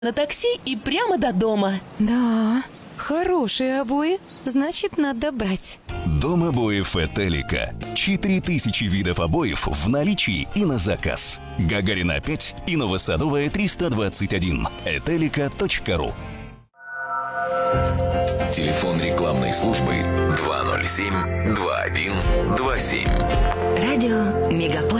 на такси и прямо до дома. Да, хорошие обои, значит, надо брать. Дом обоев Этелика. 4000 видов обоев в наличии и на заказ. Гагарина 5 и Новосадовая 321. Этелика.ру. Телефон рекламной службы 207-2127. Радио Мегаполис.